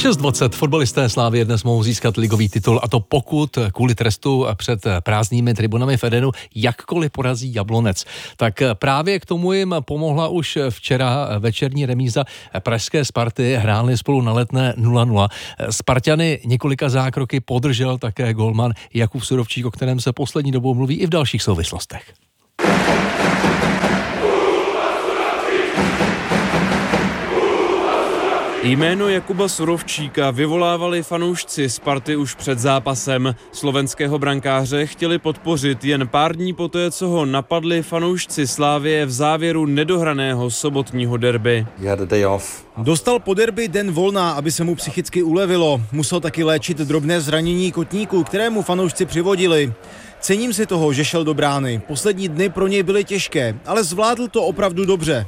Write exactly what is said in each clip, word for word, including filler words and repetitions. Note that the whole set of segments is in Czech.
šest dvacet fotbalisté Slavie dnes mohou získat ligový titul, a to pokud kvůli trestu před prázdnými tribunami v Edenu jakkoliv porazí Jablonec. Tak právě k tomu jim pomohla už včera večerní remíza pražské Sparty, hráli spolu na Letné nula nula. Sparťany několika zákroky podržel také golman Jakub Surovčík, o kterém se poslední dobou mluví i v dalších souvislostech. Jméno Jakuba Surovčíka vyvolávali fanoušci Sparty už před zápasem. Slovenského brankáře chtěli podpořit jen pár dní poté, co ho napadli fanoušci Slavie v závěru nedohraného sobotního derby. Dostal po derby den volna, aby se mu psychicky ulevilo. Musel taky léčit drobné zranění kotníku, kterému fanoušci přivodili. Cením si toho, že šel do brány. Poslední dny pro něj byly těžké, ale zvládl to opravdu dobře.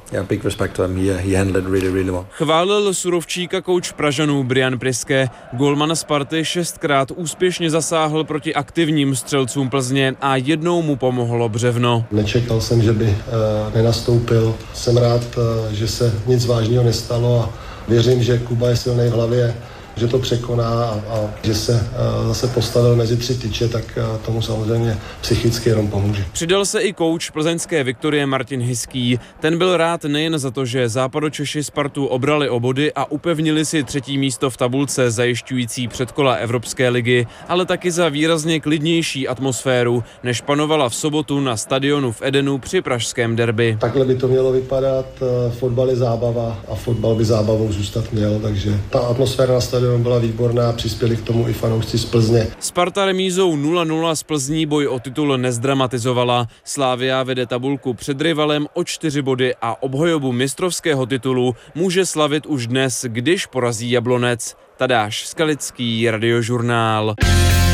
Chválil Surovčíka kouč Pražanů Brian Priske. Golman Sparty šestkrát úspěšně zasáhl proti aktivním střelcům Plzně a jednou mu pomohlo břevno. Nečekal jsem, že by uh, nenastoupil. Jsem rád, uh, že se nic vážného nestalo a věřím, že Kuba je silný v hlavě, že to překoná a, a že se uh, zase postavil mezi tři tyče, tak uh, tomu samozřejmě psychicky jenom pomůže. Přidal se i kouč plzeňské Viktorie Martin Hiský. Ten byl rád nejen za to, že Západočeši Spartu obrali o body a upevnili si třetí místo v tabulce zajišťující předkola Evropské ligy, ale taky za výrazně klidnější atmosféru, než panovala v sobotu na stadionu v Edenu při pražském derby. Takhle by to mělo vypadat, fotbal je zábava a fotbal by zábavou zůstat měl, takže ta atmosféra na stadionu byla výborná, přispěli k tomu i fanoušci z Plzně. Sparta remízou nula nula z Plzní boj o titul nezdramatizovala. Slavia vede tabulku před rivalem o čtyři body a obhajobu mistrovského titulu může slavit už dnes, když porazí Jablonec. Tadáš Skalický, Radiožurnál.